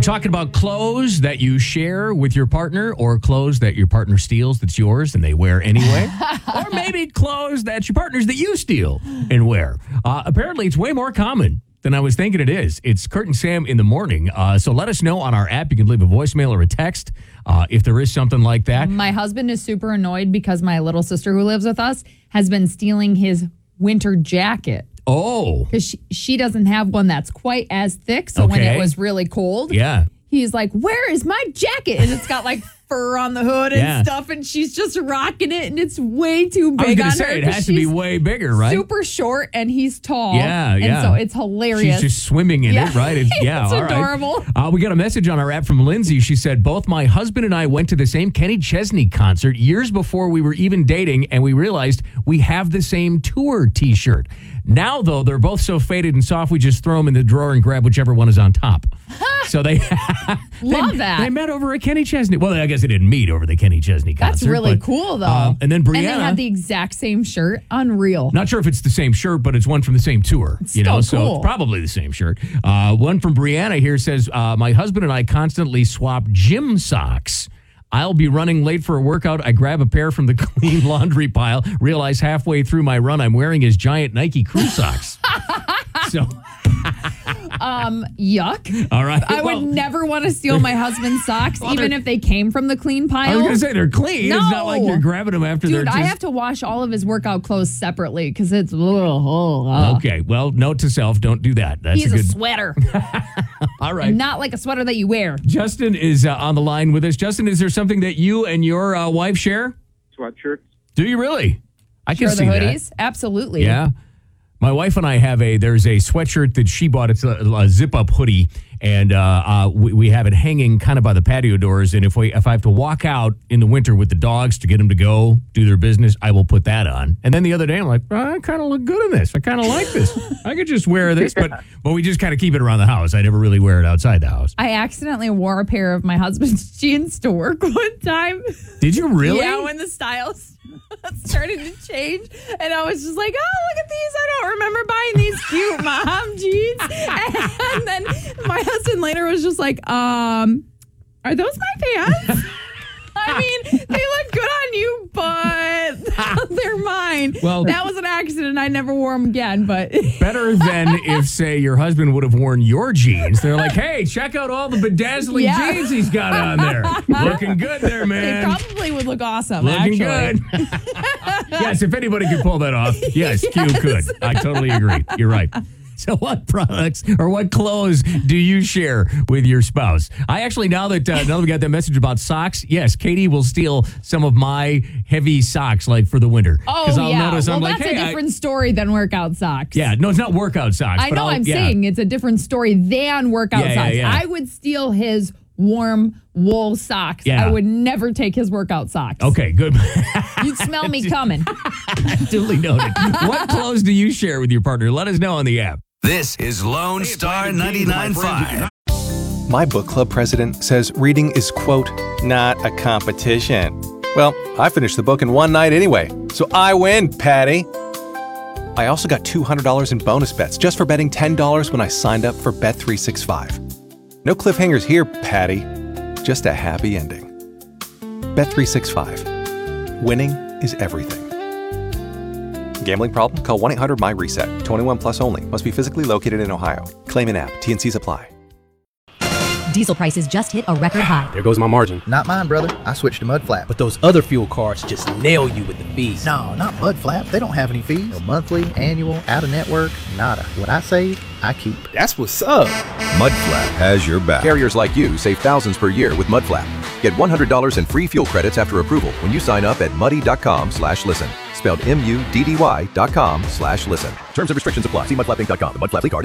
talking about clothes that you share with your partner or clothes that your partner steals that's yours and they wear anyway. Or maybe clothes that your partner's that you steal and wear. Apparently, it's way more common than I was thinking it is. It's Kurt and Sam in the morning. So let us know on our app. You can leave a voicemail or a text if there is something like that. My husband is super annoyed because my little sister who lives with us has been stealing his winter jacket. Oh. Because she doesn't have one that's quite as thick. So when it was really cold, he's like, where is my jacket? And it's got like fur on the hood and stuff. And she's just rocking it. And it's way too big on her. It has to be way bigger, right? Super short and he's tall. Yeah. And so it's hilarious. She's just swimming in it, right? It's adorable. Right. We got a message on our app from Lindsay. She said, both my husband and I went to the same Kenny Chesney concert years before we were even dating. And we realized we have the same tour t-shirt. Now, though, they're both so faded and soft, we just throw them in the drawer and grab whichever one is on top. So they love that. They met over a Kenny Chesney. Well, I guess they didn't meet over the Kenny Chesney concert. That's really cool, though. And then Brianna. And they had the exact same shirt. Unreal. Not sure if it's the same shirt, but it's one from the same tour. It's cool. So it's probably the same shirt. One from Brianna here says, my husband and I constantly swap gym socks. I'll be running late for a workout. I grab a pair from the clean laundry pile, realize halfway through my run I'm wearing his giant Nike crew socks. Yuck. All right. I would never want to steal my husband's socks, even if they came from the clean pile. I was going to say they're clean. No. It's not like you're grabbing them after they're just... I have to wash all of his workout clothes separately because it's... Okay, well, note to self, don't do that. He's a sweater. All right. Not like a sweater that you wear. Justin is on the line with us. Justin, is there something that you and your wife share? Sweatshirts. Do you really? I can see the hoodies? That. Absolutely. Yeah. My wife and I there's a sweatshirt that she bought. It's a zip-up hoodie, and we have it hanging kind of by the patio doors. And if I have to walk out in the winter with the dogs to get them to go do their business, I will put that on. And then the other day, I'm like, I kind of look good in this. I kind of like this. I could just wear this, but we just kind of keep it around the house. I never really wear it outside the house. I accidentally wore a pair of my husband's jeans to work one time. Did you really? Yeah, when the styles started to change, and I was just like, oh, look at these. I don't remember buying these cute mom jeans. And then my husband later was just like, are those my pants? I mean, they look good on you, but they're mine. Well, that was an accident. I never wore them again, but... Better than if, say, your husband would have worn your jeans. They're like, hey, check out all the bedazzling jeans he's got on there. Looking good there, man. They probably would look awesome, Looking good. Yes, if anybody could pull that off, yes, Q could. I totally agree. You're right. So what products or what clothes do you share with your spouse? I actually, now that we got that message about socks, yes, Katie will steal some of my heavy socks, like for the winter. Because I'll notice that's a different story than workout socks. Yeah, no, it's not workout socks. I know, I'm saying it's a different story than workout socks. Yeah. I would steal his warm wool socks. I would never take his workout socks. Okay, good. You'd smell me coming. Duly noted. What clothes do you share with your partner? Let us know on the app. This is Lone Star 99.5. My book club president says reading is, quote, not a competition. Well, I finished the book in one night anyway, so I win, Patty. I also got $200 in bonus bets just for betting $10 when I signed up for Bet365. No cliffhangers here, Patty. Just a happy ending. Bet365. Winning is everything. Gambling problem? Call 1-800-MY-RESET. 21 plus only. Must be physically located in Ohio. Claim in app. T&Cs apply. Diesel prices just hit a record high. There goes my margin. Not mine, brother. I switched to Mudflap. But those other fuel cards just nail you with the fees. No, not Mudflap. They don't have any fees. No monthly, annual, out-of-network, nada. What I save, I keep. That's what's up. Mudflap has your back. Carriers like you save thousands per year with Mudflap. Get $100 in free fuel credits after approval when you sign up at muddy.com/listen. Spelled MUDDY.com/listen. Terms and restrictions apply. See mudflappinc.com. The Mudflap card is